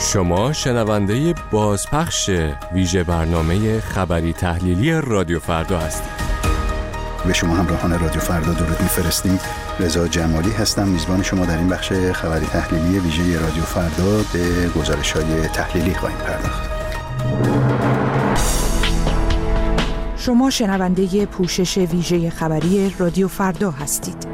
شما شنونده بازپخش ویژه برنامه خبری تحلیلی رادیو فردا هستید. به شما همراهان رادیو فردا درود می‌فرستیم. رضا جمالی هستم، میزبان شما در این بخش خبری تحلیلی ویژه رادیو فردا. به گزارش‌های تحلیلی خواهیم پرداخت. شما شنونده پوشش ویژه خبری رادیو فردا هستید.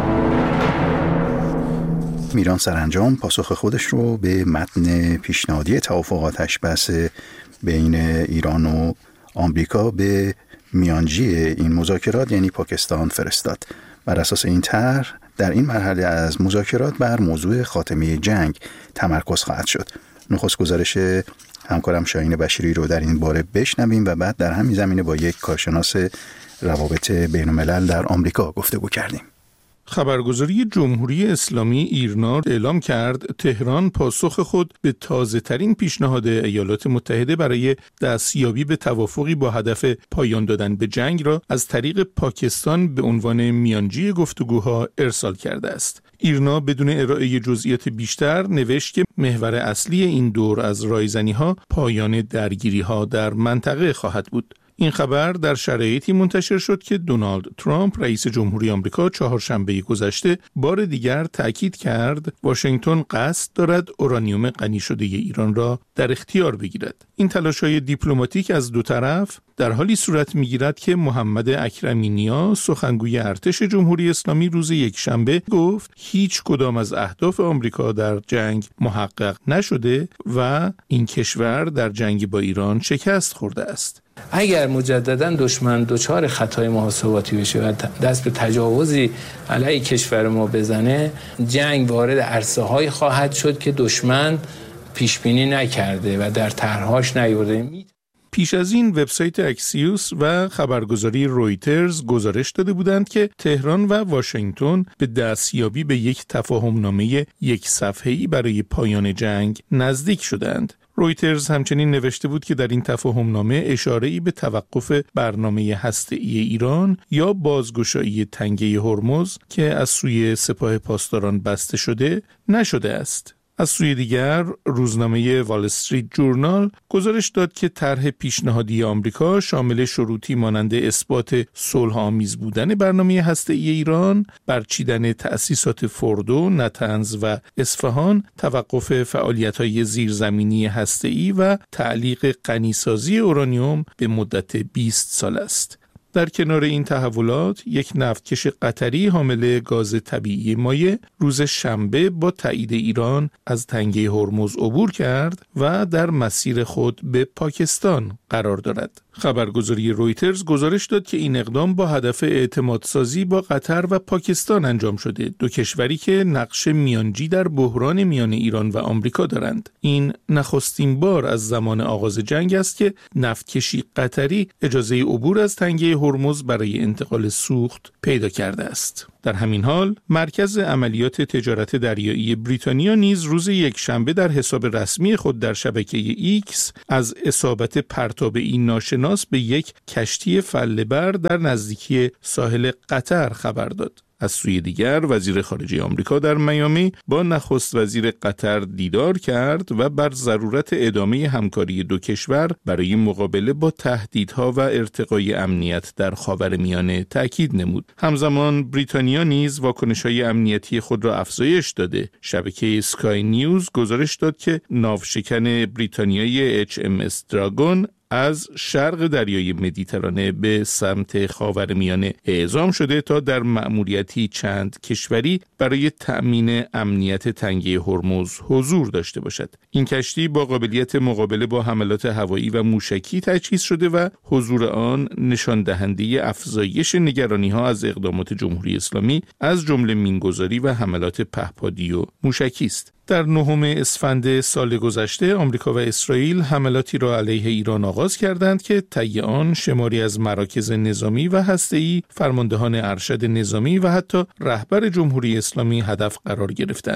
ایران سرانجام پاسخ خودش رو به متن پیشنهادی توافق آتش‌بس بین ایران و آمریکا به میانجی این مذاکرات یعنی پاکستان فرستاد. بر اساس این طرح در این مرحله از مذاکرات بر موضوع خاتمه جنگ تمرکز خواهد شد. نخست گزارش همکارم شاهین بشیری رو در این باره بشنویم و بعد در همین زمینه با یک کارشناس روابط بین الملل در آمریکا گفتگو کردیم. خبرگزاری جمهوری اسلامی ایرنا اعلام کرد تهران پاسخ خود به تازه‌ترین پیشنهاد ایالات متحده برای دستیابی به توافقی با هدف پایان دادن به جنگ را از طریق پاکستان به عنوان میانجی گفتگوها ارسال کرده است. ایرنا بدون ارائه جزئیات بیشتر نوشت که محور اصلی این دور از رایزنی‌ها پایان درگیری‌ها در منطقه خواهد بود. این خبر در شرایطی منتشر شد که دونالد ترامپ رئیس جمهوری آمریکا چهارشنبه گذشته بار دیگر تاکید کرد واشنگتن قصد دارد اورانیوم غنی شده ایران را در اختیار بگیرد. این تلاش‌های دیپلماتیک از دو طرف در حالی صورت می‌گیرد که محمد اکرمی نیا سخنگوی ارتش جمهوری اسلامی روز یکشنبه گفت هیچ کدام از اهداف آمریکا در جنگ محقق نشده و این کشور در جنگ با ایران شکست خورده است. اگر مجددا دشمن دچار خطای محاسباتی بشه و دست به تجاوزی علیه کشور ما بزنه، جنگ وارد عرصه‌هایی خواهد شد که دشمن پیش بینی نکرده و در طرح‌هاش نیورده. پیش از این وبسایت اکسیوس و خبرگزاری رویترز گزارش داده بودند که تهران و واشنگتن به دستیابی به یک تفاهمنامه یک صفحه‌ای برای پایان جنگ نزدیک شدند. رویترز همچنین نوشته بود که در این تفاهمنامه اشاره‌ای به توقف برنامه هسته‌ای ایران یا بازگشایی تنگه هرمز که از سوی سپاه پاسداران بسته شده نشده است. از سوی دیگر روزنامه وال استریت جورنال گزارش داد که طرح پیشنهادی آمریکا شامل شروطی مانند اثبات صلح‌آمیز بودن برنامه هسته‌ای ایران، برچیدن تأسیسات فردو، نتنز و اصفهان، توقف فعالیت‌های زیرزمینی هسته‌ای و تعلیق غنیسازی اورانیوم به مدت 20 سال است. در کنار این تحولات، یک نفتکش قطری حامل گاز طبیعی مایع روز شنبه با تایید ایران از تنگه هرمز عبور کرد و در مسیر خود به پاکستان قرار دارد. خبرگزاری رویترز گزارش داد که این اقدام با هدف اعتمادسازی با قطر و پاکستان انجام شده، دو کشوری که نقش میانجی در بحران میان ایران و آمریکا دارند. این نخستین بار از زمان آغاز جنگ است که نفتکشی قطری اجازه عبور از تنگه هرمز برای انتقال سوخت پیدا کرده است. در همین حال مرکز عملیات تجارت دریایی بریتانیا نیز روز یکشنبه در حساب رسمی خود در شبکه ایکس از اصابت پرتابه‌ای ناشناس به یک کشتی فله‌بر در نزدیکی ساحل قطر خبر داد. از سوی دیگر وزیر خارجه آمریکا در میامی با نخست وزیر قطر دیدار کرد و بر ضرورت ادامه همکاری دو کشور برای مقابله با تهدیدها و ارتقای امنیت در خاورمیانه تأکید نمود. همزمان بریتانیا نیز واکنش‌های امنیتی خود را افزایش داده. شبکه اسکای نیوز گزارش داد که ناوشکن بریتانیایی HMS دراگون از شرق دریای مدیترانه به سمت خاورمیانه اعزام شده تا در مأموریتی چند کشوری برای تأمین امنیت تنگه هرمز حضور داشته باشد. این کشتی با قابلیت مقابله با حملات هوایی و موشکی تجهیز شده و حضور آن نشان دهنده افزایش نگرانی‌ها از اقدامات جمهوری اسلامی از جمله مینگذاری و حملات پهپادی و موشکی است. در 9 اسفند سال گذشته آمریکا و اسرائیل حملاتی را علیه ایران آغاز کردند که طی آن شماری از مراکز نظامی و هسته‌ای، فرماندهان ارشد نظامی و حتی رهبر جمهوری اسلامی هدف قرار گرفتند.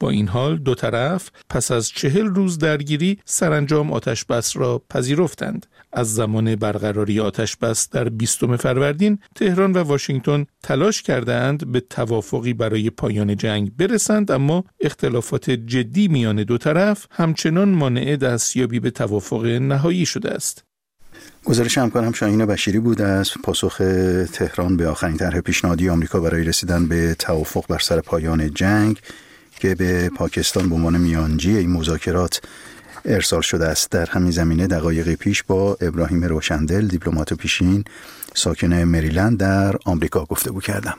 با این حال دو طرف پس از 40 روز درگیری سرانجام آتشبس را پذیرفتند. از زمان برقراری آتشبس در 20 فروردین تهران و واشنگتن تلاش کردند به توافقی برای پایان جنگ برسند، اما اختلافات جدی میان دو طرف همچنان مانع دستیابی به توافق نهایی شده است. گزارش همکارم شاهین بشیری بود از پاسخ تهران به آخرین طرح پیشنهادی آمریکا برای رسیدن به توافق بر سر پایان جنگ که به پاکستان به عنوان میانجی این مذاکرات ارسال شده است. در همین زمینه دقایقی پیش با ابراهیم روشندل، دیپلمات پیشین ساکن مریلند در آمریکا گفتگو کردم.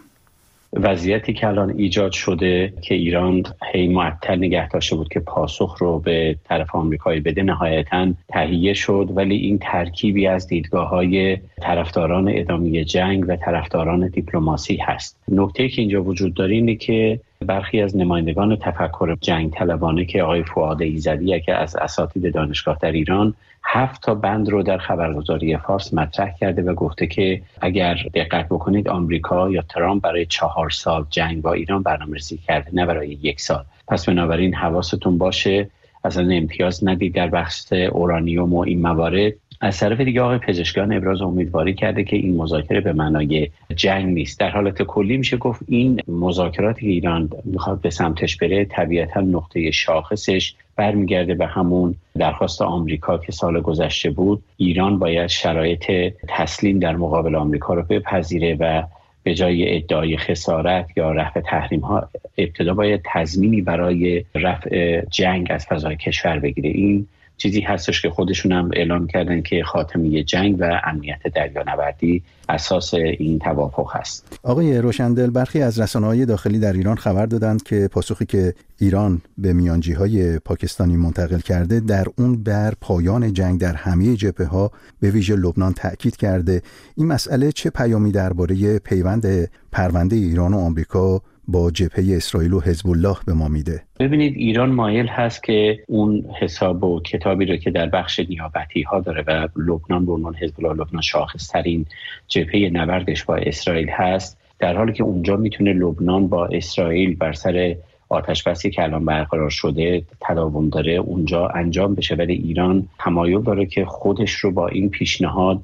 وضعیتی که الان ایجاد شده که ایران هی معطل نگه داشته بود که پاسخ رو به طرف آمریکایی بده، نهایتاً تهیه شد، ولی این ترکیبی از دیدگاه‌های طرفداران ادامه جنگ و طرفداران دیپلماسی هست. نکته‌ای که اینجا وجود داره اینه که برخی از نمایندگان تفکر جنگ طلبانه که آقای فؤاد ایزدی که از اساتید دانشگاه در ایران 7 تا بند رو در خبرگزاری فارس مطرح کرده و گفته که اگر دقت بکنید آمریکا یا ترامپ برای 4 سال جنگ با ایران برنامه‌ریزی کرده، نه برای 1 سال. پس بنابراین حواستون باشه اصلا امتیاز ندید در بحث اورانیوم و این موارد. از طرف دیگه آقای پزشکیان ابراز امیدواری کرده که این مذاکره به معنای جنگ نیست. در حالت کلی میشه گفت این مذاکراتی که ایران میخواد به سمتش بره طبیعتا نقطه شاخصش برمیگرده به همون درخواست آمریکا که سال گذشته بود. ایران باید شرایط تسلیم در مقابل آمریکا رو بپذیره و به جای ادعای خسارت یا رفع تحریم ها ابتدا باید تضمینی برای رفع جنگ از فضای کشور بگیره. این چیزی هستش که خودشون هم اعلام کردن که خاتمه جنگ و امنیت دریانوردی اساس این توافق هست. آقای روشندل، برخی از رسانه‌های داخلی در ایران خبر دادند که پاسخی که ایران به میانجی‌های پاکستانی منتقل کرده در اون بر پایان جنگ در همه جبهه‌ها به ویژه لبنان تأکید کرده. این مسئله چه پیامی درباره پیوند پرونده ایران و آمریکا با جبهه اسرائیل و حزب الله به ما میده؟ ببینید ایران مایل هست که اون حساب و کتابی رو که در بخش نیابتی ها داره و لبنان به عنوان حزب الله لبنان شاخص‌ترین جبهه نبردش با اسرائیل هست، در حالی که اونجا میتونه لبنان با اسرائیل بر سر آتش بسی که الان برقرار شده تداوم داره اونجا انجام بشه، ولی ایران تمایل داره که خودش رو با این پیشنهاد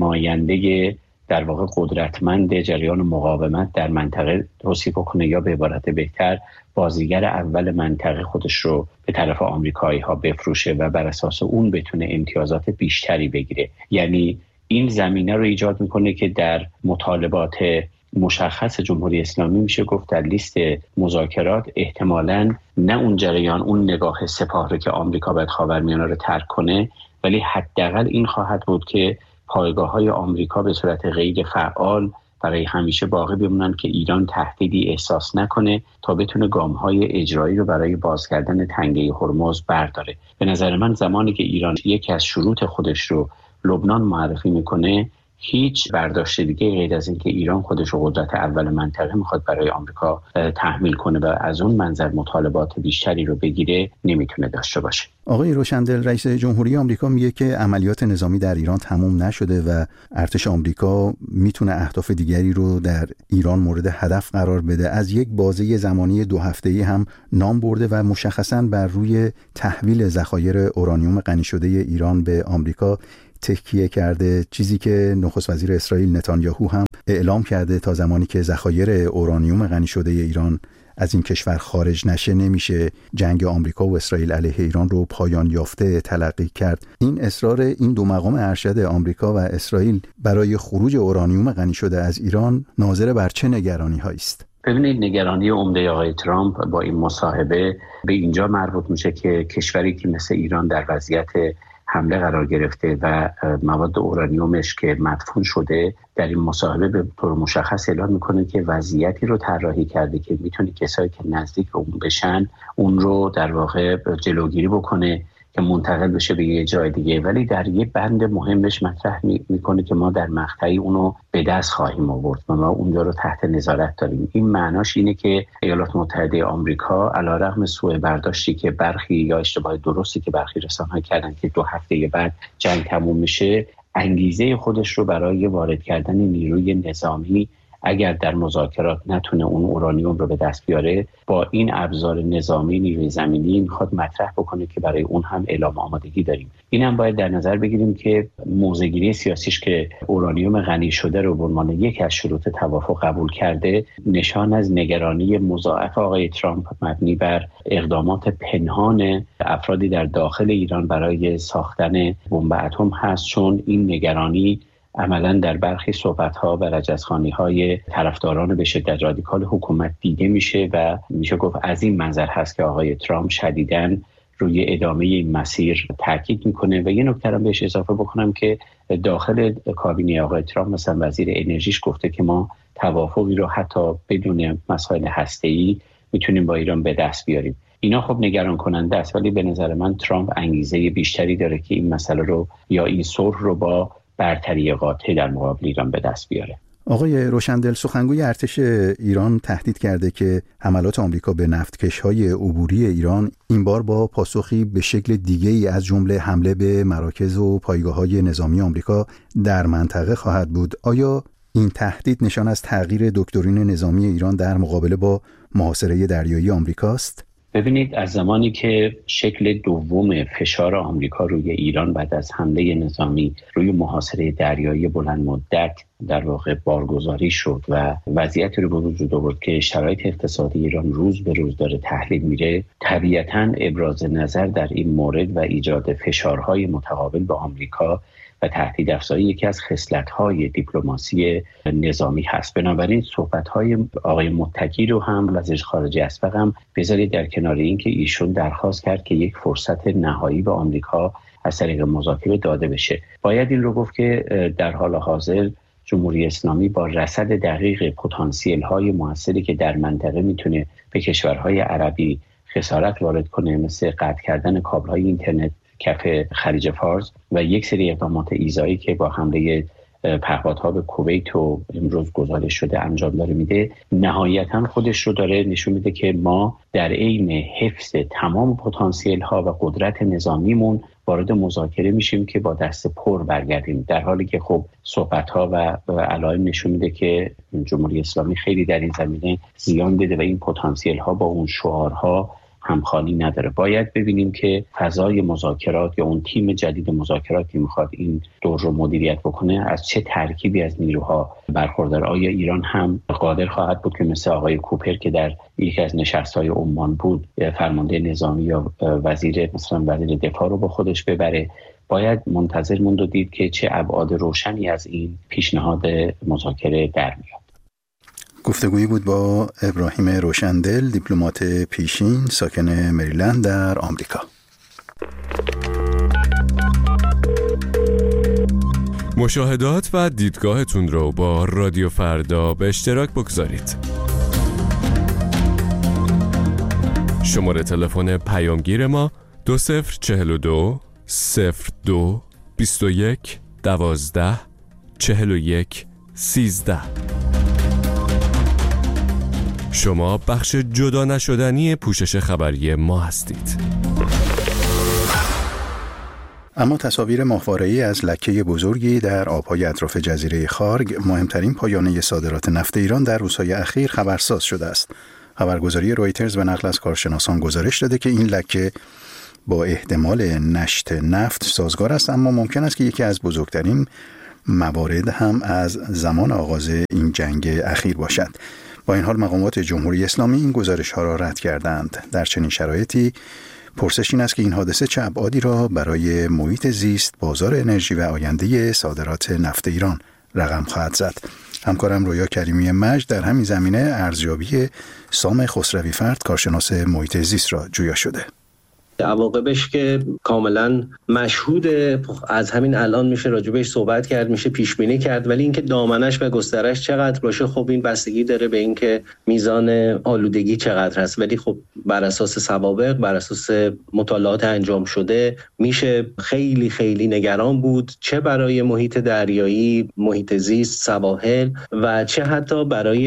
نماینده در واقع قدرتمند جریان مقاومت در منطقه توصیف کنه یا به عبارت بهتر بازیگر اول منطقه خودش رو به طرف آمریکایی ها بفروشه و بر اساس اون بتونه امتیازات بیشتری بگیره. یعنی این زمینه رو ایجاد میکنه که در مطالبات مشخص جمهوری اسلامی میشه گفت در لیست مذاکرات احتمالاً نه اون جریان اون نگاه سپاه رو که آمریکا باید خاورمیانه رو ترک کنه، ولی حداقل این خواهد بود که پایگاه‌های آمریکا به صورت غیر فعال برای همیشه باقی بمونن که ایران تهدیدی احساس نکنه تا بتونه گام‌های اجرایی رو برای باز کردن تنگه هرمز برداره. به نظر من زمانی که ایران یکی از شروط خودش رو لبنان معرفی میکنه، هیچ برداشت دیگه غیر از این که ایران خودش رو قدرت اول منطقه میخواد برای آمریکا تحمیل کنه و از اون منظر مطالبات بیشتری رو بگیره نمیتونه داشته باشه. آقای روشندل، رئیس جمهوری آمریکا میگه که عملیات نظامی در ایران تموم نشده و ارتش آمریکا میتونه اهداف دیگری رو در ایران مورد هدف قرار بده. از یک بازه زمانی 2 هفته‌ای هم نام برده و مشخصاً بر روی تحویل ذخایر اورانیوم غنی شده ایران به آمریکا تکیه کرده، چیزی که نخست وزیر اسرائیل نتانیاهو هم اعلام کرده تا زمانی که ذخایر اورانیوم غنی شده ایران از این کشور خارج نشه نمیشه جنگ آمریکا و اسرائیل علیه ایران رو پایان یافته تلقی کرد. این اصرار این دو مقام ارشد آمریکا و اسرائیل برای خروج اورانیوم غنی شده از ایران ناظر بر چه نگرانی هایی است؟ ببینید نگرانی عمده آقای ترامپ با این مصاحبه به اینجا مربوط میشه که کشوری که مثل ایران در وضعیت حمله قرار گرفته و مواد اورانیومش که مدفون شده، در این مصاحبه به طور مشخص اعلام میکنه که وضعیتی رو طراحی کرده که میتونه کسایی که نزدیک اون بشن اون رو در واقع جلوگیری بکنه که منتقل بشه به یه جای دیگه، ولی در یه بند مهمش مطرح میکنه که ما در مقطعی اونو به دست خواهیم آورد و ما اونجا رو تحت نظارت داریم. این معناش اینه که ایالات متحده آمریکا علیرغم سوء برداشتی که برخی یا اشتباه درستی که برخی رسانه‌ها کردن که 2 هفته بعد جنگ تموم میشه، انگیزه خودش رو برای وارد کردن نیروی نظامی اگر در مذاکرات نتونه اون اورانیوم رو به دست بیاره، با این ابزار نظامی نیروی زمینی میخواد مطرح بکنه که برای اون هم اعلام آمادگی داریم. این هم باید در نظر بگیریم که موضع‌گیری سیاسیش که اورانیوم غنی شده رو به عنوان یکی از شروط توافق قبول کرده، نشان از نگرانی مضاعف آقای ترامپ مبنی بر اقدامات پنهان افرادی در داخل ایران برای ساختن بمب اتم هست، چون این نگرانی عملاً در برخی صحبت‌ها و رجزخوانی‌های طرفداران به شدت رادیکال حکومت دیده میشه و میشه گفت از این منظر هست که آقای ترامپ شدیداً روی ادامه این مسیر تاکید میکنه. و یه نکته رو بهش اضافه بکنم که داخل کابینه آقای ترامپ مثلا وزیر انرژیش گفته که ما توافقی رو حتی بدون مسائل هسته‌ای میتونیم با ایران به دست بیاریم. اینا خب نگران کننده است، ولی به نظر من ترامپ انگیزه بیشتری داره که این مسئله رو یا این صلح رو با برتری قاطع در مقابل ایران به دست بیاره. آقای روشندل، سخنگوی ارتش ایران تهدید کرده که حملات آمریکا به نفتکش‌های عبوری ایران این بار با پاسخی به شکل دیگه‌ای از جمله حمله به مراکز و پایگاه‌های نظامی آمریکا در منطقه خواهد بود. آیا این تهدید نشان از تغییر دکترین نظامی ایران در مقابله با محاصره دریایی آمریکاست؟ ببینید، از زمانی که شکل دوم فشار آمریکا روی ایران بعد از حمله نظامی روی محاصره دریایی بلند مدت در واقع بارگذاری شد و وضعیتی رو به وجود آورد که شرایط اقتصادی ایران روز به روز داره تحلیل میره، طبیعتاً ابراز نظر در این مورد و ایجاد فشارهای متقابل به آمریکا و تهدید افزایی یکی از خصلت‌های دیپلماسی نظامی هست. بنابراین صحبت‌های آقای متکی رو هم وزیر خارجه اسبق هم بذارید در کنار این که ایشون درخواست کرد که یک فرصت نهایی به آمریکا از طریق مذاکره داده بشه. باید این رو گفت که در حال حاضر جمهوری اسلامی با رصد دقیق پتانسیل‌های موثری که در منطقه میتونه به کشورهای عربی خسارت وارد کنه، مثل قطع کردن کابل‌های اینترنت کف خلیج فارس و یک سری اقدامات ایذایی که با حمله پهپادها به کویت و امروز گزارش شده انجام داره میده، نهایتاً خودش رو داره نشون میده که ما در عین حفظ تمام پتانسیل ها و قدرت نظامیمون وارد مذاکره میشیم که با دست پر برگردیم، در حالی که خب صحبت ها و علائم نشون میده که جمهوری اسلامی خیلی در این زمینه زیان دیده و این پتانسیل ها با اون شعارها همخوانی نداره. باید ببینیم که فضای مذاکرات یا اون تیم جدید مذاکرات که میخواد این دور رو مدیریت بکنه از چه ترکیبی از نیروها برخوردار. آیا ایران هم قادر خواهد بود که مثل آقای کوپر که در یکی از نشست‌های عمان بود فرمانده نظامی یا وزیر دفاع رو با خودش ببره؟ باید منتظر موند و دید که چه ابعاد روشنی از این پیشنهاد مذاکره در میاد. گفتگویی بود با ابراهیم روشندل، دیپلمات پیشین ساکن مریلند در آمریکا. مشاهدات و دیدگاهتون رو با رادیو فردا به اشتراک بگذارید. شماره تلفن پیامگیر ما 2042 02 21 12 41 13. شما بخش جدا نشدنی پوشش خبری ما هستید. اما تصاویر ماهواره‌ای از لکه بزرگی در آبهای اطراف جزیره خارگ، مهمترین پایانه صادرات نفت ایران، در روزهای اخیر خبرساز شده است. خبرگزاری رویترز به نقل از کارشناسان گزارش داده که این لکه با احتمال نشت نفت سازگار است، اما ممکن است که یکی از بزرگترین موارد هم از زمان آغاز این جنگ اخیر باشد. با این حال مقامات جمهوری اسلامی این گزارش‌ها را رد کردند. در چنین شرایطی پرسش این است که این حادثه چه ابعادی را برای محیط زیست، بازار انرژی و آینده صادرات نفت ایران رقم خواهد زد. همکارم رویا کریمی مجد در همین زمینه ارزیابی سام خسروی فرد، کارشناس محیط زیست، را جویا شده. عواقبش که کاملا مشهوده، از همین الان میشه راجبش صحبت کرد، میشه پیش بینی کرد، ولی اینکه دامنش و گسترش چقدر باشه خب این بستگی داره به اینکه میزان آلودگی چقدر هست. ولی خب بر اساس سوابق، بر اساس مطالعات انجام شده میشه خیلی خیلی نگران بود، چه برای محیط دریایی، محیط زیست، سواحل و چه حتی برای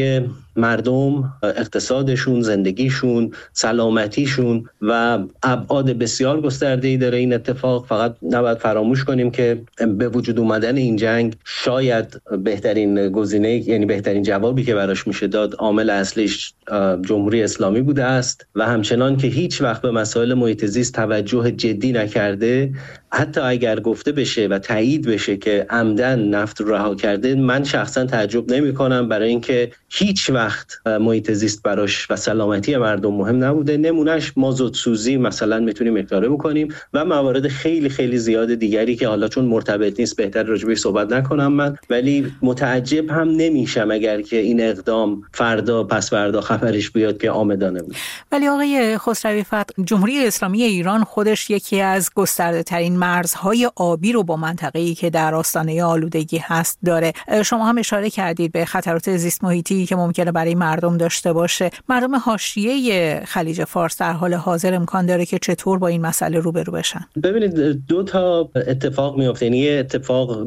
مردم، اقتصادشون، زندگیشون، سلامتیشون و ابعاد بسیار گسترده‌ای داره این اتفاق. فقط نباید فراموش کنیم که به وجود اومدن این جنگ شاید بهترین گزینه، یعنی بهترین جوابی که براش میشه داد، عامل اصلیش جمهوری اسلامی بوده است و همچنان که هیچ وقت به مسائل محیط زیست توجه جدی نکرده، حتی اگر گفته بشه و تایید بشه که عمدن نفت رو رها کرده، من شخصا تعجب نمی‌کنم، برای اینکه هیچ وقت محیط زیست براش و سلامتی مردم مهم نبوده. نمونهش مازوت سوزی مثلا میتونیم اشاره بکنیم و موارد خیلی خیلی زیاد دیگری که حالا چون مرتبط نیست بهتر راجبش صحبت نکنم من، ولی متعجب هم نمیشم اگر که این اقدام فردا پس فردا خبرش بیاد که آمدانه بود. ولی آقای خسروی فتح، جمهوری اسلامی ایران خودش یکی از گسترده ترین مرزهای آبی رو با منطقه‌ای که در آستانه آلودگی هست داره. شما هم اشاره کردید به خطرات زیست محیطی که ممکنه برای مردم داشته باشه. مردم حاشیه خلیج فارس در حال حاضر امکان داره که چطور با این مسئله روبرو بشن؟ ببینید دو تا اتفاق میفته. یه اتفاق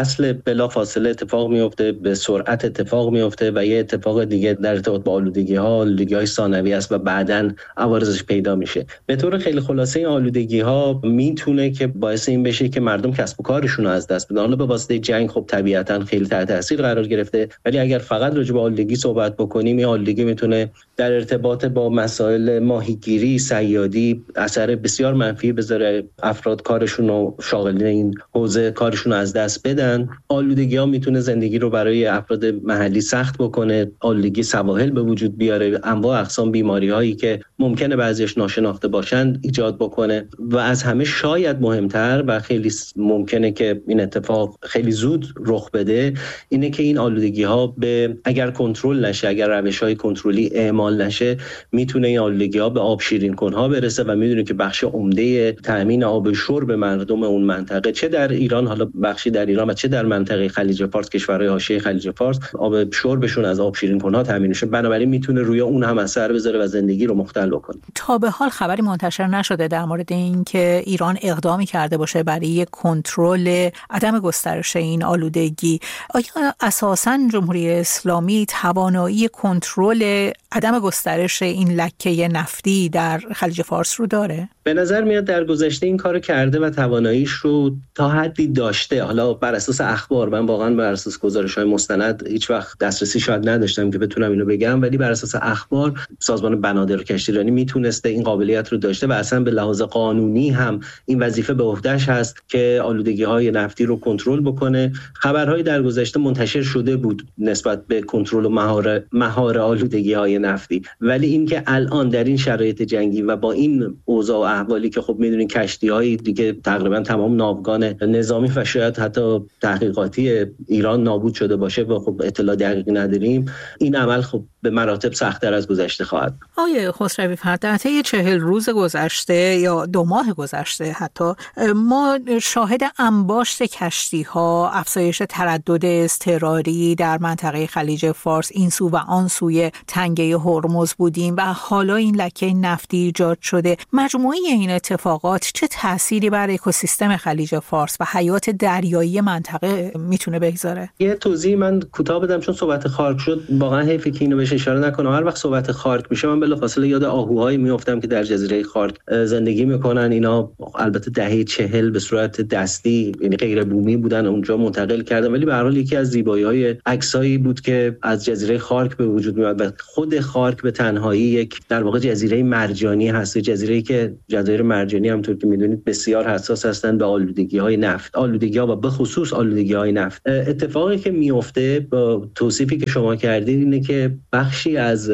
بلافاصله اتفاق میفته، به سرعت اتفاق میفته، و یه اتفاق دیگه در ارتباط با آلودگی‌های ثانوی است و بعداً عوارضش پیدا میشه. به طور خیلی خلاصه این آلودگی‌ها میتونه که باعث این بشه که مردم کسب و کارشون رو از دست بدن. حالا به واسطه جنگ خب طبیعتاً خیلی تحت تاثیر قرار گرفته، ولی اگر فقط راجع به آلودگی صحبت بکنیم، این آلودگی میتونه در ارتباط با مسائل ماهیگیری، صیادی اثر بسیار منفی بذاره. افراد کارشون رو، شاغلین این حوزه کارشون رو از دست بدن. آلودگی‌ها میتونه زندگی رو برای افراد محلی سخت بکنه. آلودگی سواحل به وجود بیاره، انواع اقسام بیماری‌هایی که ممکنه بعضیش ناشناخته باشن ایجاد بکنه. و از همه شاید مهمتر و خیلی ممکنه که این اتفاق خیلی زود رخ بده، اینه که این آلودگی‌ها اگر کنترل نشه، اگر روش‌های کنترلی اعمال نشه، میتونه این آلودگی‌ها به آب شیرین کنها برسه و میدونیم که بخش عمده تامین آب شرب مردم اون منطقه، چه در ایران، حالا بخشی در ایران و چه در منطقه خلیج فارس، کشورهای حاشیه خلیج فارس، آب شربشون از آب شیرین کنها تامین میشه. بنابراین میتونه روی اون هم اثر بذاره و زندگی رو مختل بکنه. تا به حال خبری منتشر نشده در مورد اینکه ایران اقدامی کرده باشه برای کنترل عدم گسترش این آلودگی. آیا اساساً جمهوری اسلامی توانایی کنترل عدم گسترش این لکه نفتی در خلیج فارس رو داره؟ به نظر میاد در گذشته این کارو کرده و تواناییش رو تا حدی داشته. حالا بر اساس اخبار، من واقعا بر اساس گزارش‌های مستند هیچ وقت دسترسی شاید نداشتم که بتونم اینو بگم، ولی بر اساس اخبار سازمان بنادر و کشتیرانی میتونسته این قابلیت رو داشته و اصلا به لحاظ قانونی هم این وظیفه به عهده‌اش هست که آلودگی‌های نفتی رو کنترل بکنه. خبرهای در گذشته منتشر شده بود نسبت به کنترل و مهار آلودگی‌های نفتی، ولی اینکه الان در این شرایط جنگی و با این اوضاع و احوالی که خب می‌دونین کشتی‌های دیگه تقریبا تمام ناوگان نظامی و شاید حتی تحقیقاتی ایران نابود شده باشه و خب اطلاع دقیقی نداریم، این عمل خب به مراتب سخت‌تر از گذشته خواهد. آقای خسروی فتح، در طی 40 روز گذشته یا 2 ماه گذشته حتی ما شاهد انباشت کشتی‌ها، افزایش تردد اضطراری در منطقه خلیج فارس این سو و آن سوی تنگه هرمز بودیم و حالا این لکه نفتی ایجاد شده. مجموعه این اتفاقات چه تأثیری بر اکوسیستم خلیج فارس و حیات دریایی منطقه میتونه بگذاره؟ یه توضیح من کوتاه بدم چون صحبت خارک شد، واقعا حیفه که اینو بهش اشاره نکنم. هر وقت صحبت خارک میشه من بلافاصله یاد آهوهایی میافتم که در جزیره خارک زندگی میکنن. اینا البته دهه 40 به صورت دستی، یعنی غیر بومی بودن، اونجا منتقل کردن، ولی به هر حال یکی از زیبایی‌های عکسایی بود که از جزیره خارک به وجود میاد و خود خارک به تنهایی یک در واقع جزیره مرجانی هست. جزیره‌ای که جزایر مرجانی همونطور که میدونید بسیار حساس هستند به آلودگی‌های نفت، آلودگی‌ها و به خصوص آلودگی‌های نفت. اتفاقی که میفته با توصیفی که شما کردید اینه که بخشی از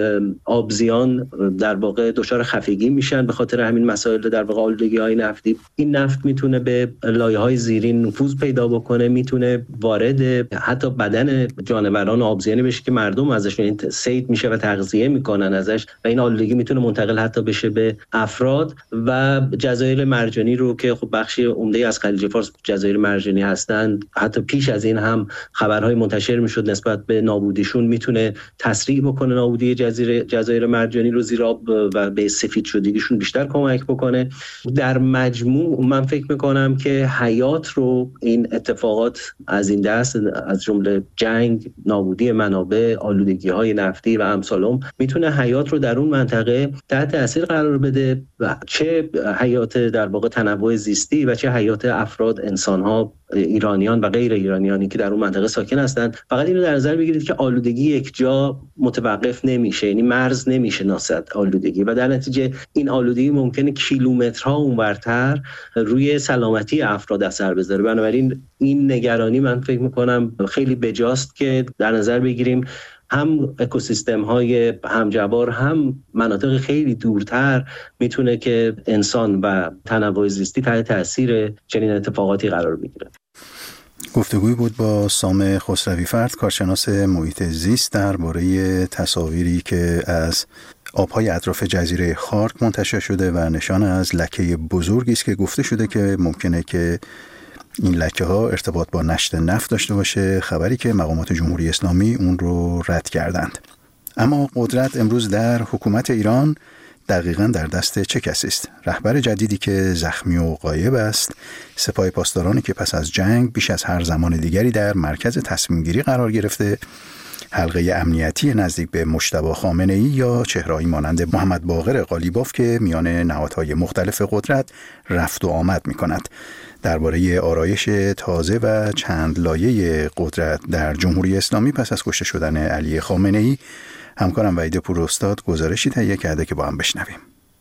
آبزیان در واقع دچار خفگی میشن به خاطر همین مسائل در واقع آلودگی‌های نفتی. این نفت میتونه به لایه‌های زیرین نفوذ پیدا بکنه، میتونه وارد حتی بدن جانوران و آبزیانی بشه که مردم ازشون صید میشه و تغذیه میکنن ازش و این آلودگی میتونه منتقل حتی بشه به افراد و جزایر مرجانی رو که خب بخشی عمده از خلیج فارس جزایر مرجانی هستند، حتی پیش از این هم خبرهای منتشر میشد نسبت به نابودیشون، میتونه تسریع بکنه نابودی جزایر مرجانی رو، زیرا و به سفید شدگیشون بیشتر کمک بکنه. در مجموع من فکر میکنم که حیات رو این اتفاقات از این دست، از جمله جنگ، نابودی منابع، آلودگی‌های نفتی و امثالهم، میتونه حیات رو در اون منطقه تحت تاثیر قرار بده، و چه حیات در واقع تنوع زیستی و چه حیات افراد، انسان‌ها، ایرانیان و غیر ایرانیانی که در اون منطقه ساکن هستند. فقط اینو در نظر بگیرید که آلودگی یک جا متوقف نمیشه، یعنی مرز نمیشناسد آلودگی، و در نتیجه این آلودگی ممکنه کیلومترها اونورتر روی سلامتی افراد اثر بذاره. بنابراین این نگرانی من فکر میکنم خیلی بجاست که در نظر بگیریم هم اکوسیستم‌های همجوار، هم مناطق خیلی دورتر میتونه که انسان و تنوع زیستی تحت تاثیر چنین اتفاقاتی قرار بگیره. گفتگوی بود با سام خسروی‌فرد، کارشناس محیط زیست، درباره تصاویری که از آبهای اطراف جزیره خارک منتشر شده و نشان از لکه بزرگی است که گفته شده که ممکنه که این لکه ها ارتباط با نشت نفت داشته باشه، خبری که مقامات جمهوری اسلامی اون رو رد کردند. اما قدرت امروز در حکومت ایران دقیقاً در دست چه کسی است؟ رهبر جدیدی که زخمی و غایب است، سپاه پاسدارانی که پس از جنگ بیش از هر زمان دیگری در مرکز تصمیم گیری قرار گرفته، حلقه امنیتی نزدیک به مجتبی خامنه‌ای، یا چهره‌ای مانند محمد باقر قالیباف که میان نهادهای مختلف قدرت رفت و آمد می‌کند. درباره آرایش تازه و چند لایه قدرت در جمهوری اسلامی پس از کشته شدن علی خامنه‌ای، همکارم وحید پوراستاد گزارشی تهیه کرده که با هم بشنویم.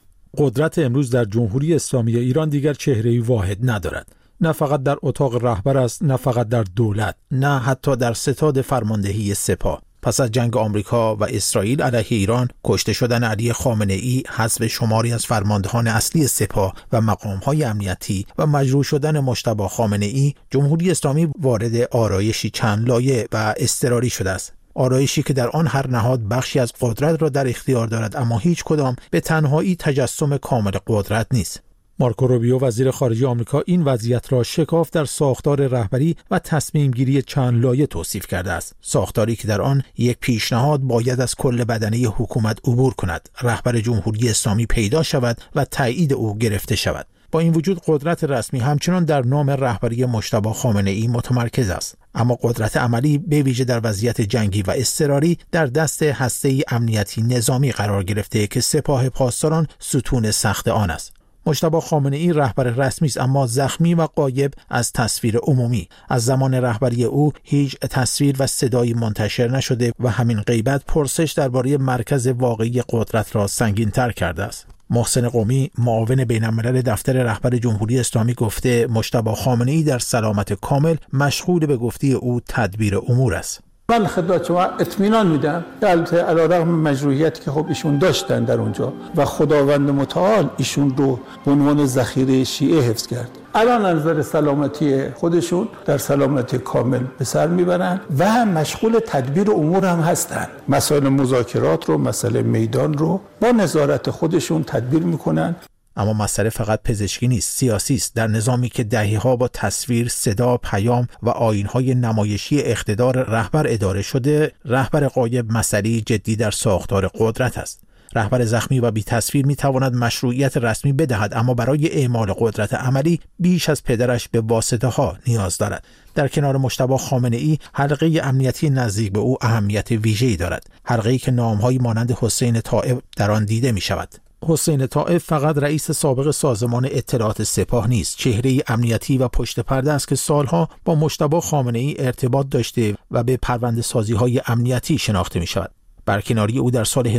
قدرت امروز در جمهوری اسلامی ایران دیگر چهره‌ای واحد ندارد. نه فقط در اتاق رهبر است، نه فقط در دولت، نه حتی در ستاد فرماندهی سپاه. پس از جنگ آمریکا و اسرائیل علیه ایران، کشته شدن علی خامنه‌ای، حذف شماری از فرماندهان اصلی سپاه و مقام‌های امنیتی و مجروح شدن مجتبی خامنه‌ای، جمهوری اسلامی وارد آرایشی چند لایه و اضطراری شده است. آرایشی که در آن هر نهاد بخشی از قدرت را در اختیار دارد، اما هیچ کدام به تنهایی تجسم کامل قدرت نیست. مارکو روبیو وزیر خارجه آمریکا این وضعیت را شکاف در ساختار رهبری و تصمیم گیری چند لایه توصیف کرده است. ساختاری که در آن یک پیشنهاد باید از کل بدنه حکومت عبور کند، رهبر جمهوری اسلامی پیدا شود و تایید او گرفته شود. با این وجود قدرت رسمی همچنان در نام رهبری مجتبی خامنه‌ای متمرکز است، اما قدرت عملی به ویژه در وضعیت جنگی و اضطراری در دست هسته امنیتی نظامی قرار گرفته که سپاه پاسداران ستون سخت آن است. مجتبی خامنه‌ای رهبر رسمی است، اما زخمی و غایب از تصویر عمومی. از زمان رهبری او هیچ تصویر و صدایی منتشر نشده و همین غیبت پرسش درباره مرکز واقعی قدرت را سنگین‌تر کرده است. محسن قمی، معاون بین‌الملل دفتر رهبر جمهوری اسلامی، گفته مجتبی خامنه‌ای در سلامت کامل مشغول به گفته او تدبیر امور است. من خدمت شما اطمینان میدم که البته علیرغم مجروحیتی که خب ایشون داشتن در اونجا و خداوند متعال ایشون رو به عنوان ذخیره شیعه حفظ کرد، الان از نظر سلامتی خودشون در سلامتی کامل به سر میبرن و مشغول تدبیر امور هم هستن. مسائل مذاکرات رو، مسئله میدان رو با نظارت خودشون تدبیر میکنن. اما مسئله فقط پزشکی نیست، سیاسی است. در نظامی که دهه‌ها با تصویر، صدا، پیام و آیین‌های نمایشی اقتدار رهبر اداره شده، رهبر غایب مسئله جدی در ساختار قدرت است. رهبر زخمی و بی تصویر می تواند مشروعیت رسمی بدهد، اما برای اعمال قدرت عملی بیش از پدرش به واسطه ها نیاز دارد. در کنار مجتبی خامنه‌ای، حلقه امنیتی نزدیک به او اهمیت ویژه‌ای دارد. حلقه‌ای که نام‌هایی مانند حسین طائب در آن دیده می شود. حسین طائب فقط رئیس سابق سازمان اطلاعات سپاه نیست، چهره امنیتی و پشت پرده است که سالها با مجتبی خامنه‌ای ارتباط داشته و به پرونده‌سازی‌های امنیتی شناخته می‌شود. برکناری او در سال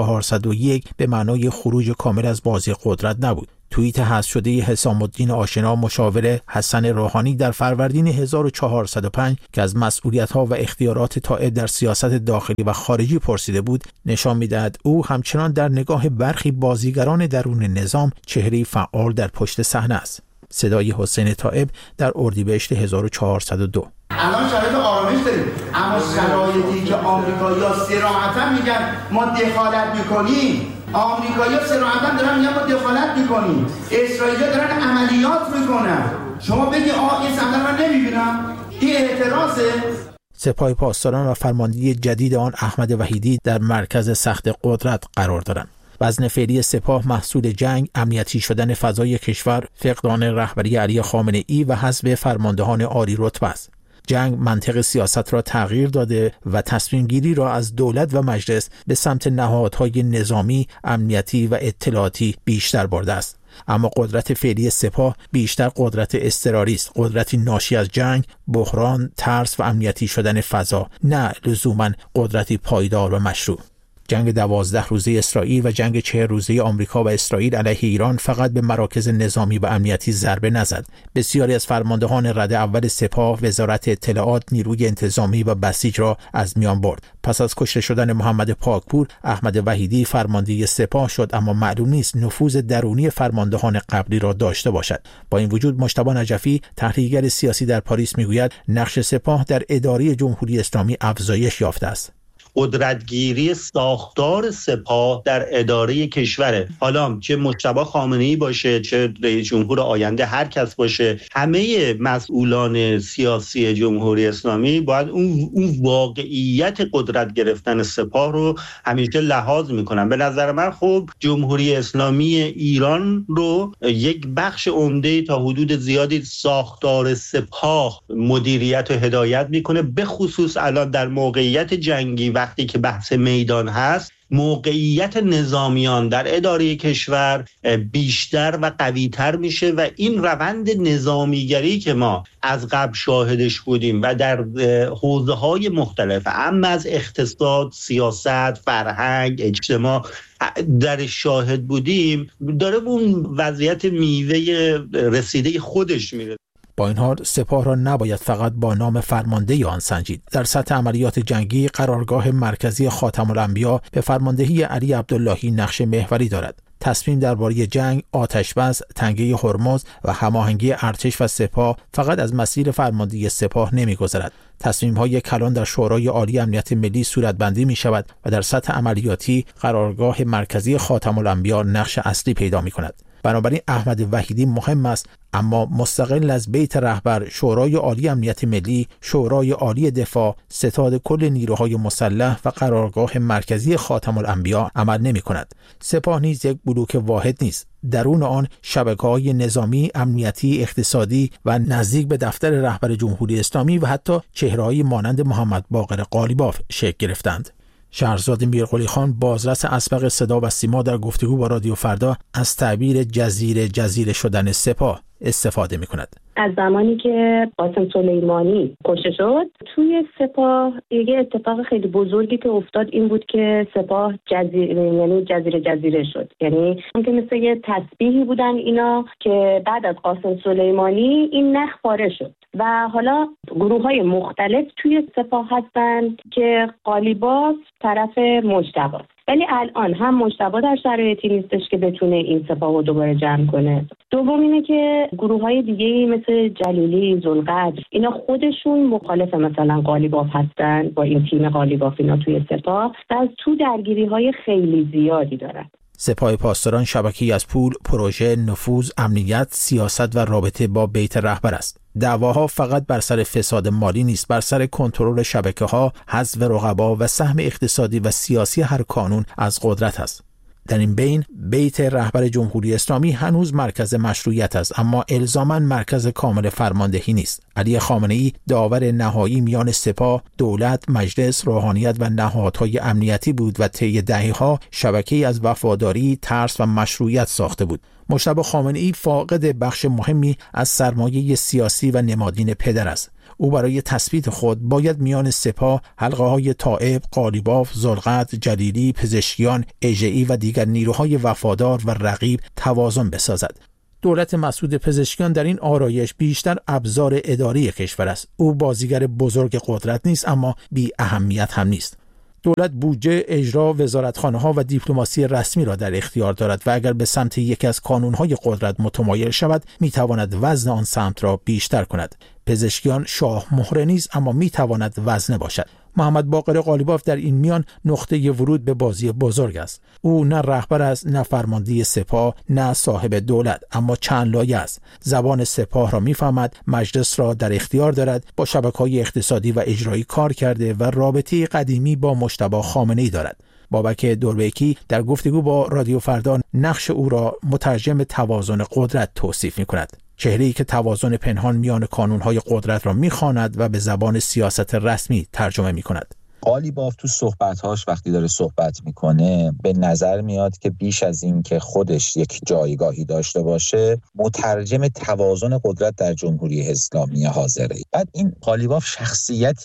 1401 به معنای خروج کامل از بازی قدرت نبود. توییت حذف شده حسام الدین آشنا، مشاور حسن روحانی، در فروردین 1405 که از مسئولیت‌ها و اختیارات طائب در سیاست داخلی و خارجی پرسیده بود، نشان می‌دهد او همچنان در نگاه برخی بازیگران درون نظام چهره‌ای فعال در پشت صحنه است. صدای حسین طائب در اردیبهشت 1402. الان شرایط آرامش داریم، اما شرایطی که آمریکایی‌ها صراحتاً میگن ما دخالت میکنیم، آمریکایی‌ها صراحتاً دارن میگن ما دخالت میکنیم، اسرائیلی‌ها دارن عملیات میکنن. شما بگی این صحنه رو نمیبینم؟ این اعتراضه. سپاه پاسداران و فرماندهی جدید آن احمد وحیدی در مرکز سخت قدرت قرار دارند. وزن فعلی سپاه محصول جنگ، امنیتی شدن فضای کشور، فقدان رهبری علی خامنه‌ای و حذف فرماندهان عالی رتبه است. جنگ منطق سیاست را تغییر داده و تصمیم گیری را از دولت و مجلس به سمت نهادهای نظامی، امنیتی و اطلاعاتی بیشتر برده است. اما قدرت فعلی سپاه بیشتر قدرت اضطراری است، قدرتی ناشی از جنگ، بحران، ترس و امنیتی شدن فضا، نه لزوما قدرتی پایدار و مشروع. جنگ 12 روزه اسرائیل و جنگ 40 روزه آمریکا و اسرائیل علیه ایران فقط به مراکز نظامی و امنیتی ضربه نزد. بسیاری از فرماندهان رده اول سپاه، وزارت اطلاعات، نیروی انتظامی و بسیج را از میان برد. پس از کشته شدن محمد پاکپور، احمد وحیدی فرمانده سپاه شد، اما معلوم نیست نفوذ درونی فرماندهان قبلی را داشته باشد. با این وجود مجتبی نجفی، تحلیلگر سیاسی در پاریس، میگوید نقش سپاه در اداره جمهوری اسلامی افزایش یافته است. قدرتگیری ساختار سپاه در اداره کشوره. حالا چه مجتبی خامنه‌ای باشه، چه رئیس جمهور آینده، هر کس باشه، همه مسئولان سیاسی جمهوری اسلامی باید اون واقعیت قدرت گرفتن سپاه رو همیشه لحاظ میکنن. به نظر من خب جمهوری اسلامی ایران رو یک بخش عمده تا حدود زیادی ساختار سپاه مدیریت و هدایت میکنه، به خصوص الان در موقعیت جنگی وقتی که بحث میدان هست، موقعیت نظامیان در اداره کشور بیشتر و قوی‌تر میشه و این روند نظامیگری که ما از قبل شاهدش بودیم و در حوزه‌های مختلف، اما از اقتصاد، سیاست، فرهنگ، اجتماع در شاهد بودیم، داره اون وضعیت میوه رسیده خودش میره. با این حال سپاه را نباید فقط با نام فرمانده آن سنجید. در سطح عملیات جنگی قرارگاه مرکزی خاتم الانبیا به فرماندهی علی عبداللهی نقش محوری دارد. تصمیم درباره جنگ، آتش‌بس، تنگه هرمز و هماهنگی ارتش و سپاه فقط از مسیر فرماندهی سپاه نمی‌گذرد. تصمیم‌های کلان در شورای عالی امنیت ملی صورتبندی می‌شود و در سطح عملیاتی قرارگاه مرکزی خاتم الانبیا نقش اصلی پیدا می‌کند. بنابراین احمد وحیدی مهم است، اما مستقل از بیت رهبر، شورای عالی امنیت ملی، شورای عالی دفاع، ستاد کل نیروهای مسلح و قرارگاه مرکزی خاتم الانبیا عمل نمی کند. سپاه نیز یک بلوک واحد نیست. درون آن شبکه‌های نظامی، امنیتی، اقتصادی و نزدیک به دفتر رهبر جمهوری اسلامی و حتی چهره‌هایی مانند محمد باقر قالیباف شکل گرفتند. شهرزاد میرقلی خان، بازرس اسبق صدا و سیما، در گفتگو با رادیو فردا از تعبیر جزیره شدن سپاه استفاده می‌کند. از زمانی که قاسم سلیمانی کشته شد، توی سپاه یه اتفاق خیلی بزرگی که افتاد این بود که سپاه جزیره شد. یعنی که مثل یه تسبیحی بودن اینا که بعد از قاسم سلیمانی این نخ پاره شد و حالا گروه‌های مختلف توی سپاه هستن که قالیباف طرف مجتبی، ولی الان هم مجتبی در شرایطی نیستش که بتونه این سپاه رو دوباره جمع کنه. دوم اینه که گروه‌های دیگه‌ای مثل جلیلی، ذوالقدر، اینا خودشون مخالف مثلا قالیباف هستن، با این تیم قالیباف اینا توی سپاه و از تو درگیری‌های خیلی زیادی دارن. سپاه پاسداران شبکه‌ای از پول، پروژه، نفوذ، امنیت، سیاست و رابطه با بیت رهبر است. دعواها فقط بر سر فساد مالی نیست، بر سر کنترل شبکه‌ها، حذف رقبا و سهم اقتصادی و سیاسی هر کانون از قدرت است. در این بین بیت رهبر جمهوری اسلامی هنوز مرکز مشروعیت است، اما الزاماً مرکز کامل فرماندهی نیست. علی خامنه‌ای داور نهایی میان سپاه، دولت، مجلس، روحانیت و نهادهای امنیتی بود و طی دهه‌ها شبکه‌ای از وفاداری، ترس و مشروعیت ساخته بود. مجتبی خامنه‌ای فاقد بخش مهمی از سرمایه سیاسی و نمادین پدر است. او برای تثبیت خود باید میان سپاه، حلقه‌های تائب، قالیباف، ذوالقدر، جلیلی، پزشکیان، اژه‌ای و دیگر نیروهای وفادار و رقیب توازن بسازد. دولت مسعود پزشکیان در این آرایش بیشتر ابزار اداری کشور است. او بازیگر بزرگ قدرت نیست، اما بی اهمیت هم نیست. دولت بودجه، اجرا، وزارتخانه‌ها و دیپلماسی رسمی را در اختیار دارد و اگر به سمت یکی از کانون‌های قدرت متمایل شود، می‌تواند وزن آن سمت را بیشتر کند. پزشکیان شاه مهره نیست، اما می‌تواند وزنه باشد. محمد باقر قالیباف در این میان نقطه ورود به بازی بزرگ است. او نه رهبر است، نه فرمانده سپاه، نه صاحب دولت، اما چند لایه است. زبان سپاه را میفهمد، مجلس را در اختیار دارد، با شبکه‌های اقتصادی و اجرایی کار کرده و رابطه قدیمی با مجتبی خامنه‌ای دارد. بابک دوربیکی در گفتگو با رادیو فردا نقش او را مترجم توازن قدرت توصیف می‌کند. چهره‌ای که توازن پنهان میان کانون‌های قدرت را می‌خواند و به زبان سیاست رسمی ترجمه می‌کند. قالیباف تو صحبت‌هاش وقتی داره صحبت میکنه به نظر میاد که بیش از این که خودش یک جایگاهی داشته باشه، مترجم توازن قدرت در جمهوری اسلامی حاضره. بعد این قالیباف شخصیت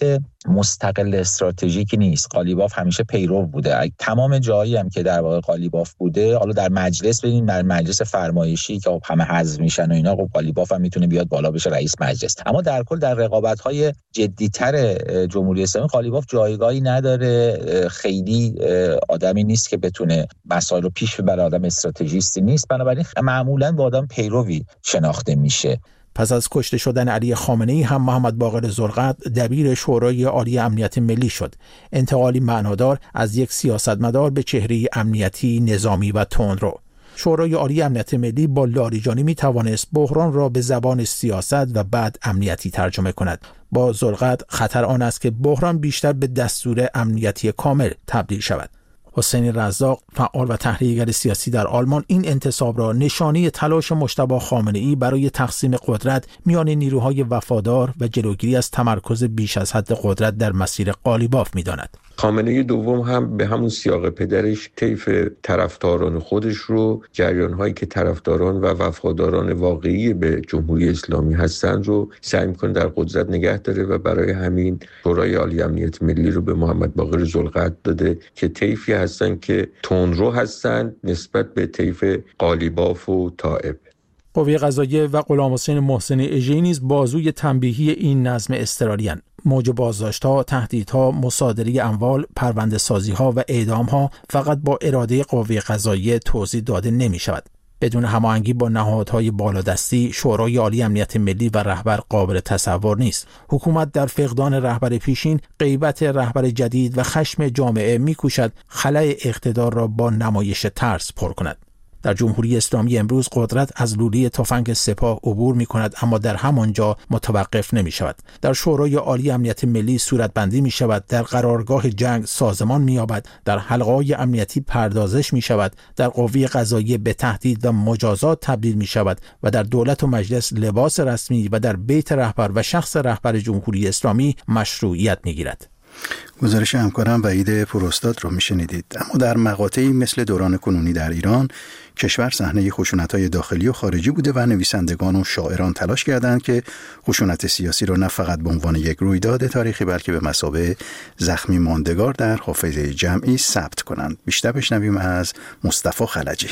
مستقل استراتژیکی نیست. قالیباف همیشه پیرو بوده. تمام جایی هم که در واقع قالیباف بوده، حالا در مجلس ببینید، در مجلس فرمایشی که همه حذف میشن و اینا، قالیباف هم میتونه بیاد بالا بشه رئیس مجلس. اما در کل در رقابت‌های جدی‌تر جمهوری اسلامی قالیباف جایگاهی نداره. خیلی آدمی نیست که بتونه مسائل رو پیش ببره، آدم استراتژیستی نیست، بنابراین معمولاً با آدم پیروی شناخته میشه. پس از کشته شدن علی خامنه‌ای هم محمد باقر زرقد دبیر شورای عالی امنیت ملی شد. انتقالی معنادار از یک سیاستمدار به چهره امنیتی، نظامی و تندرو. شورای عالی امنیت ملی با لاریجانی می توانست بحران را به زبان سیاست و بعد امنیتی ترجمه کند. با زرقد خطر آن است که بحران بیشتر به دستور امنیتی کامل تبدیل شود. حسین رزاق، فعال و تحلیلگر سیاسی در آلمان، این انتصاب را نشانه تلاش مجتبی خامنه‌ای برای تقسیم قدرت میان نیروهای وفادار و جلوگیری از تمرکز بیش از حد قدرت در مسیر قالیباف می‌داند. خامنه‌ای دوم هم به همون سیاق پدرش طیف طرفداران خودش رو، جریان‌هایی که طرفداران و وفاداران واقعی به جمهوری اسلامی هستند رو سعی می‌کنه در قدرت نگه داره و برای همین شورای عالی امنیت ملی رو به محمد باقر زرقد داده که طیفی هستن که تندرو هستن نسبت به طیف قالیباف و طائب. قوه قضاییه و غلامحسین محسنی اژه‌ای نیز بازوی تنبیهی این نظم اضطراری‌اند. موج بازداشت‌ها، تهدیدها، مصادره اموال، پرونده‌سازی‌ها و اعدام‌ها فقط با اراده قوه قضاییه توضیح داده نمی‌شود. بدون هماهنگی با نهادهای بالادستی، شورای عالی امنیت ملی و رهبر قابل تصور نیست. حکومت در فقدان رهبر پیشین، غیبت رهبر جدید و خشم جامعه می‌کوشد خلأ اقتدار را با نمایش ترس پر کند. در جمهوری اسلامی امروز قدرت از لوله تفنگ سپاه عبور می کند، اما در همانجا متوقف نمی شود. در شورای عالی امنیت ملی صورتبندی می شود، در قرارگاه جنگ سازمان می یابد، در حلقه‌های امنیتی پردازش می شود، در قوه قضاییه به تهدید و مجازات تبدیل می شود و در دولت و مجلس لباس رسمی و در بیت رهبر و شخص رهبر جمهوری اسلامی مشروعیت می گیرد. گزارش همکارم وحید پوراستاد رو میشنیدید. اما در مقاطعی مثل دوران کنونی در ایران، کشور صحنه خشونت‌های داخلی و خارجی بوده و نویسندگان و شاعران تلاش کردند که خشونت سیاسی را نه فقط به عنوان یک رویداد تاریخی بلکه به مثابه زخمی ماندگار در حافظه جمعی ثبت کنند. بیشتر بشنویم از مصطفی خلجی.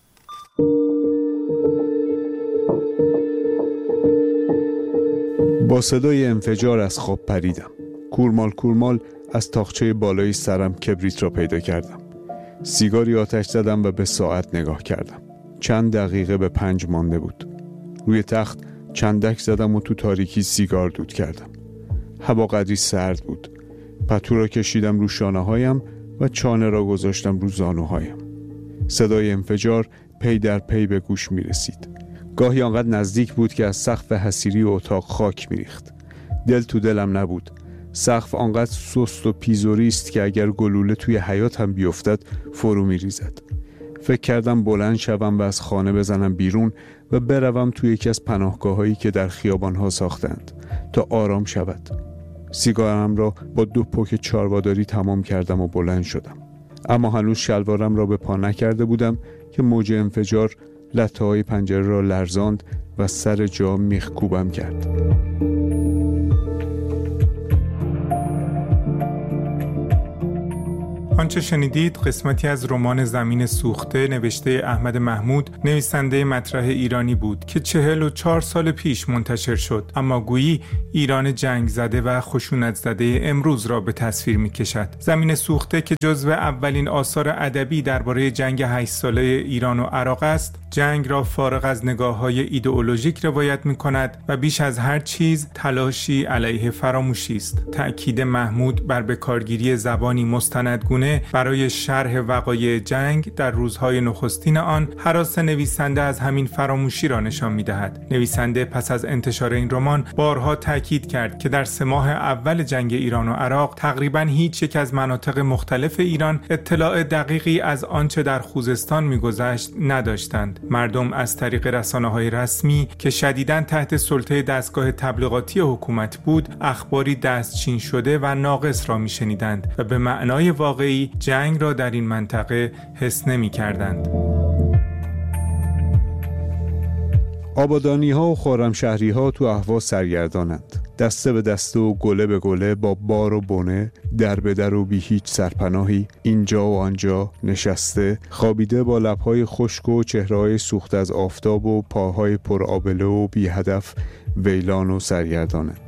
با صدای انفجار از خواب پریدم. کورمال کورمال از تاقچه بالای سرم کبریت را پیدا کردم. سیگاری آتش زدم و به ساعت نگاه کردم. چند دقیقه به 5 مانده بود. روی تخت چندک زدم و تو تاریکی سیگار دود کردم. هوا قدری سرد بود. پتو را کشیدم رو شانه هایم و چانه را گذاشتم رو زانوهایم. صدای انفجار پی در پی به گوش می رسید. گاهی آنقدر نزدیک بود که از سقف حصیری اتاق خاک می ریخت. دل تو دلم نبود. سقف آنقدر سست و پیزوری است که اگر گلوله توی حیاط هم بیفتد فرو می ریزد. فکر کردم بلند شوم و از خانه بزنم بیرون و بروم توی یکی از پناهگاه‌هایی که در خیابان‌ها ساختند تا آرام شود. سیگارم را با 2 پک چارواداری تمام کردم و بلند شدم. اما هنوز شلوارم را به پا نکرده بودم که موج انفجار لثه‌های پنجره را لرزاند و سر جا میخکوبم کرد. آنچه شنیدید قسمتی از رمان زمین سوخته نوشته احمد محمود، نویسنده مطرح ایرانی بود که 44 سال پیش منتشر شد، اما گویی ایران جنگ زده و خشونت زده امروز را به تصویر می کشد. زمین سوخته که جزو اولین آثار ادبی درباره جنگ 8 ساله ایران و عراق است، جنگ را فارغ از نگاه‌های ایدئولوژیک روایت می کند و بیش از هر چیز تلاشی علیه فراموشی است. تأکید محمود بر بکارگیری زبانی مستندگونه برای شرح وقایع جنگ در روزهای نخستین آن، هراس نویسنده از همین فراموشی را نشان می‌دهد. نویسنده پس از انتشار این رمان بارها تاکید کرد که در 3 ماه اول جنگ ایران و عراق تقریباً هیچ یک از مناطق مختلف ایران اطلاع دقیقی از آنچه در خوزستان می‌گذشت نداشتند. مردم از طریق رسانه‌های رسمی که شدیداً تحت سلطه دستگاه تبلیغاتی حکومت بود، اخباری دستچین شده و ناقص را می‌شنیدند و به معنای واقعی جنگ را در این منطقه حس نمی‌کردند. آبادانی‌ها و خرمشهری‌ها تو اهواز سرگردانند. دسته به دسته و گله به گله با بار و بنه، در به در و بی هیچ سرپناهی، اینجا و آنجا نشسته، خوابیده با لب‌های خشک و چهره‌های سوخت از آفتاب و پاهای پر آبله و بی هدف ویلان و سرگردانند.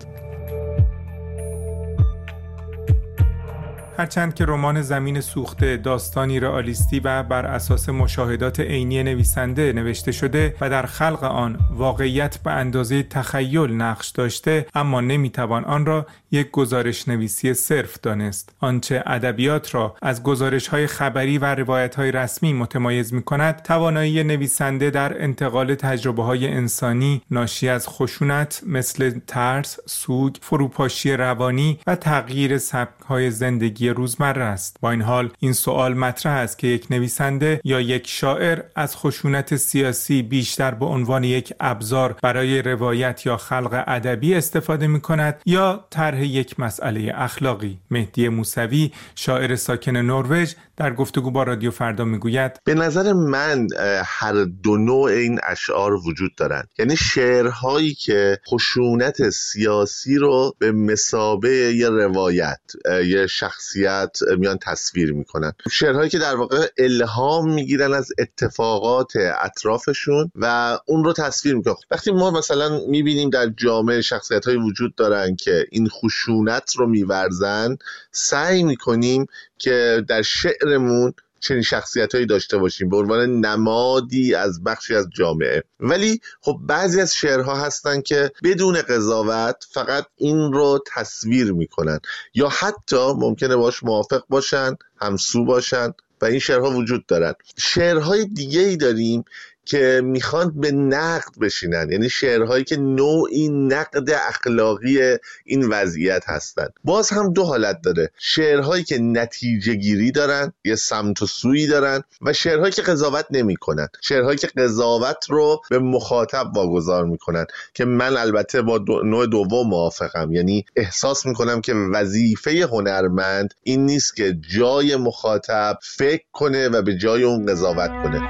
هرچند که رمان زمین سوخته داستانی رئالیستی و بر اساس مشاهدات عینی نویسنده نوشته شده و در خلق آن واقعیت به اندازه تخیل نقش داشته، اما نمیتوان آن را یک گزارش نویسی صرف دانست. آنچه ادبیات را از گزارش‌های خبری و روایت‌های رسمی متمایز می‌کند، توانایی نویسنده در انتقال تجربه‌های انسانی ناشی از خشونت مثل ترس، سوگ، فروپاشی روانی و تغییر سبک‌های زندگی روزمره است. با این حال این سوال مطرح است که یک نویسنده یا یک شاعر از خشونت سیاسی بیشتر به عنوان یک ابزار برای روایت یا خلق ادبی استفاده می‌کند یا طرح یک مسئله اخلاقی. مهدی موسوی، شاعر ساکن نروژ، در گفتگو با رادیو فردا میگوید: به نظر من هر دو نوع این اشعار وجود دارند. یعنی شعرهایی که خشونت سیاسی رو به مثابه یه روایت، یه شخصیت میان تصویر میکنن، شعرهایی که در واقع الهام میگیرن از اتفاقات اطرافشون و اون رو تصویر میکنن. وقتی ما مثلا میبینیم در جامعه شخصیت‌هایی وجود دارن که این خشونت رو میورزن، سعی میکنیم که در شعرمون چنین شخصیت‌هایی داشته باشیم به عنوان نمادی از بخشی از جامعه. ولی خب بعضی از شعرها هستن که بدون قضاوت فقط این رو تصویر میکنن یا حتی ممکنه باش موافق باشن، همسو باشن و این شعرها وجود دارن. شعرهای دیگه‌ای داریم که میخوان به نقد بشینن، یعنی شعرهایی که نوعی نقد اخلاقی این وضعیت هستن. باز هم دو حالت داره: شعرهایی که نتیجه گیری دارن، یه سمت و سویی دارن، و شعرهایی که قضاوت نمی کنن، شعرهایی که قضاوت رو به مخاطب واگذار میکنن، که من البته با نوع دوم موافقم. یعنی احساس میکنم که وظیفه هنرمند این نیست که جای مخاطب فکر کنه و به جای اون قضاوت کنه.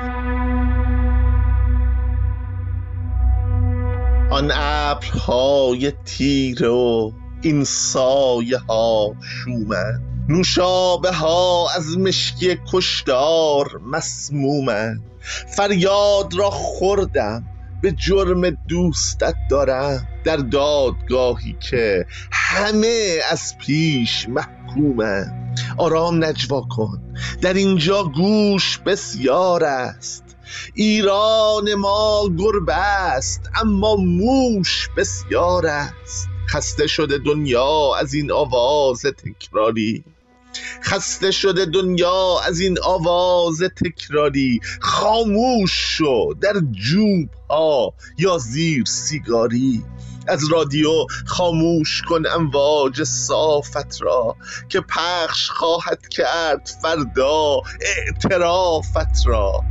آن ابرهای تیره و این سایه ها شومند، نوشابه ها از مشکی کشتار مسمومند. فریاد را خوردم به جرم دوستت دارم، در دادگاهی که همه از پیش محکومند. آرام نجوا کن، در اینجا گوش بسیار است. ایران ما گربه است اما موش بسیار است. خسته شده دنیا از این آواز تکراری، خسته شده دنیا از این آواز تکراری. خاموش شو در جوب ها یا زیر سیگاری. از رادیو خاموش کن امواج صافت را، که پخش خواهد کرد فردا اعترافت را.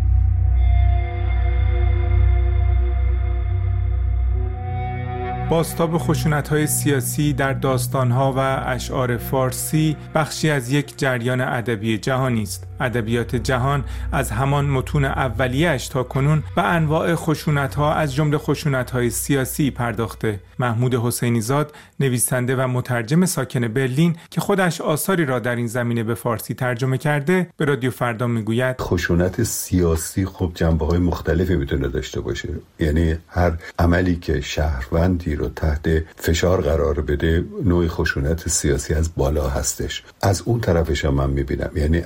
بازتاب خشونت‌های سیاسی در داستان‌ها و اشعار فارسی بخشی از یک جریان ادبی جهانی است ادبیات جهان از همان متون اولیه‌اش تا کنون به انواع خشونت‌ها از جمله خشونت‌های سیاسی پرداخته. محمود حسینی زاد، نویسنده و مترجم ساکن برلین که خودش آثاری را در این زمینه به فارسی ترجمه کرده، به رادیو فردا میگوید خشونت سیاسی خب جنبه‌های مختلفی میتونه داشته باشه. یعنی هر عملی که شهروندی رو تحت فشار قرار بده نوع خشونت سیاسی از بالا هستش. از اون طرفش هم من میبینم، یعنی